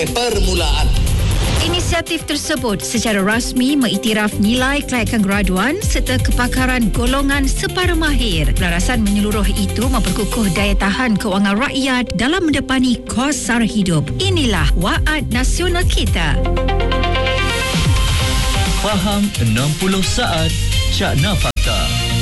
Permulaan. Inisiatif tersebut secara rasmi mengiktiraf nilai kelayakan graduan serta kepakaran golongan separuh mahir. Pelarasan menyeluruh itu memperkukuh daya tahan kewangan rakyat dalam mendepani kos sara hidup. Inilah Waad Nasional kita. Faham 60 saat Cakna Fakta.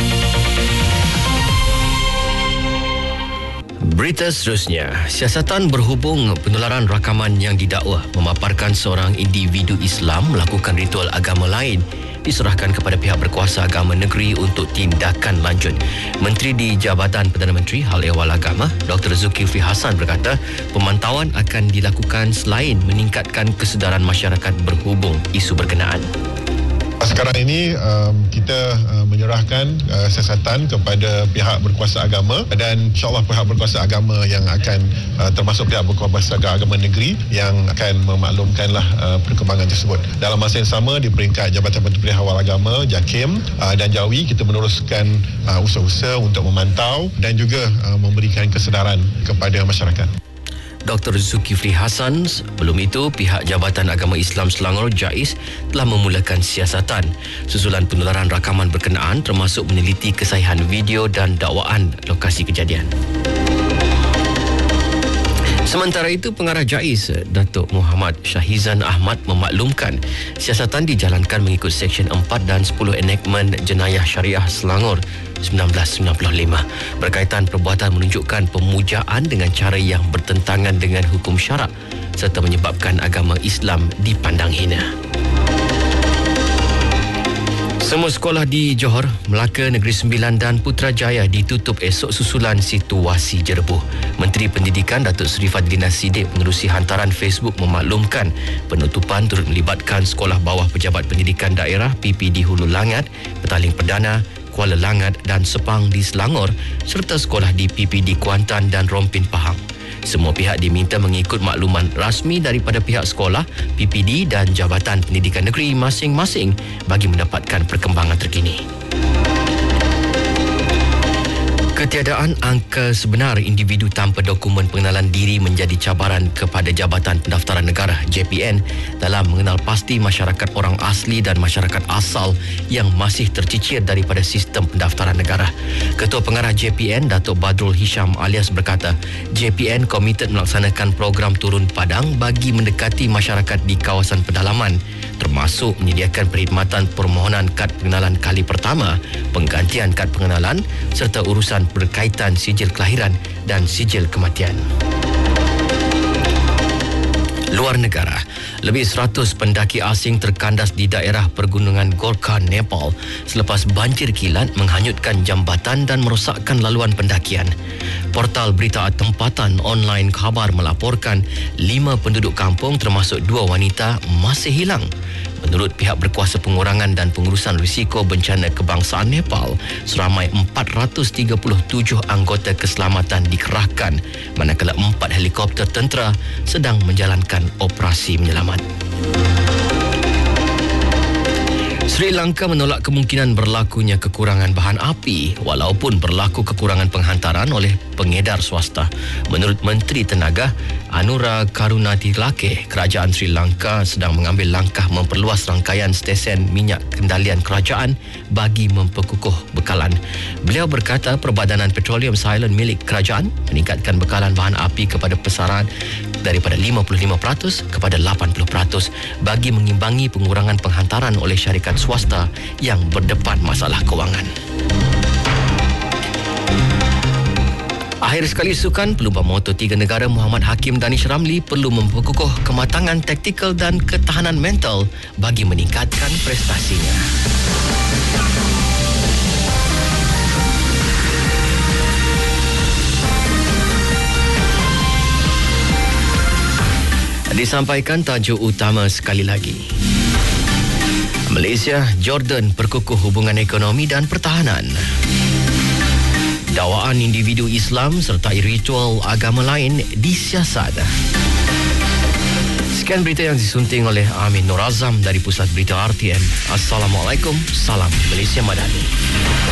Berita seterusnya, siasatan berhubung penularan rakaman yang didakwa memaparkan seorang individu Islam melakukan ritual agama lain diserahkan kepada pihak berkuasa agama negeri untuk tindakan lanjut. Menteri di Jabatan Perdana Menteri Hal Ehwal Agama, Dr. Zulkifli Hasan berkata, pemantauan akan dilakukan selain meningkatkan kesedaran masyarakat berhubung isu berkenaan. Sekarang ini kita menyerahkan siasatan kepada pihak berkuasa agama dan insyaAllah pihak berkuasa agama yang akan termasuk pihak berkuasa agama negeri yang akan memaklumkanlah perkembangan tersebut. Dalam masa yang sama di peringkat Jabatan Menteri Hal Ehwal Agama, JAKIM dan JAWI, kita meneruskan usaha-usaha untuk memantau dan juga memberikan kesedaran kepada masyarakat. Dr. Zulkifli Hasan, sebelum itu pihak Jabatan Agama Islam Selangor JAIS telah memulakan siasatan susulan penularan rakaman berkenaan termasuk meneliti kesahihan video dan dakwaan lokasi kejadian. Sementara itu, Pengarah JAIS, Datuk Muhammad Syahizan Ahmad memaklumkan siasatan dijalankan mengikut Seksyen 4 dan 10 Enactment Jenayah Syariah Selangor 1995 berkaitan perbuatan menunjukkan pemujaan dengan cara yang bertentangan dengan hukum syarak serta menyebabkan agama Islam dipandang hina. Semua sekolah di Johor, Melaka, Negeri Sembilan dan Putrajaya ditutup esok susulan situasi jerebuh. Menteri Pendidikan Datuk Seri Fadlina Siddiq menerusi hantaran Facebook memaklumkan penutupan turut melibatkan Sekolah Bawah Pejabat Pendidikan Daerah PPD Hulu Langat, Petaling Perdana, Kuala Langat dan Sepang di Selangor serta sekolah di PPD Kuantan dan Rompin Pahang. Semua pihak diminta mengikut makluman rasmi daripada pihak sekolah, PPD dan Jabatan Pendidikan Negeri masing-masing bagi mendapatkan perkembangan terkini. Ketiadaan angka sebenar individu tanpa dokumen pengenalan diri menjadi cabaran kepada Jabatan Pendaftaran Negara JPN dalam mengenal pasti masyarakat orang asli dan masyarakat asal yang masih tercicir daripada sistem pendaftaran negara. Ketua Pengarah JPN, Datuk Badrul Hisham alias berkata, JPN komited melaksanakan program turun padang bagi mendekati masyarakat di kawasan pedalaman, termasuk menyediakan perkhidmatan permohonan kad pengenalan kali pertama, penggantian kad pengenalan serta urusan berkaitan sijil kelahiran dan sijil kematian. Luar negara, lebih 100 pendaki asing terkandas di daerah pergunungan Gorkha, Nepal selepas banjir kilat menghanyutkan jambatan dan merosakkan laluan pendakian. Portal berita tempatan online Khabar melaporkan 5 penduduk kampung termasuk 2 wanita masih hilang. Menurut pihak berkuasa pengurangan dan pengurusan risiko bencana kebangsaan Nepal, seramai 437 anggota keselamatan dikerahkan, manakala 4 helikopter tentera sedang menjalankan operasi menyelamat. Sri Lanka menolak kemungkinan berlakunya kekurangan bahan api walaupun berlaku kekurangan penghantaran oleh pengedar swasta. Menurut Menteri Tenaga Anura Karunatilake, kerajaan Sri Lanka sedang mengambil langkah memperluas rangkaian stesen minyak kendalian kerajaan bagi memperkukuh bekalan. Beliau berkata Perbadanan Petroleum Silent milik kerajaan meningkatkan bekalan bahan api kepada pasaran daripada 55% kepada 80% bagi mengimbangi pengurangan penghantaran oleh syarikat swasta yang berdepan masalah kewangan. Akhir sekali sukan, pelumba Moto3 negara Muhammad Hakim Danish Ramli perlu memperkukuh kematangan taktikal dan ketahanan mental bagi meningkatkan prestasinya. Disampaikan tajuk utama sekali lagi. Malaysia, Jordan perkukuh hubungan ekonomi dan pertahanan. Dakwaan individu Islam serta ritual agama lain disiasat. Sekian berita yang disunting oleh Amin Nur Azam dari Pusat Berita RTM. Assalamualaikum, salam Malaysia Madani.